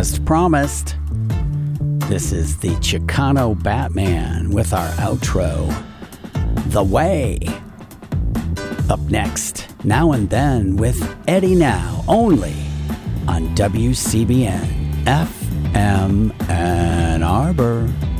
as promised, this is the Chicano Batman with our outro, The Way. Up next, Now and Then with Eddie Now, only on WCBN FM Ann Arbor.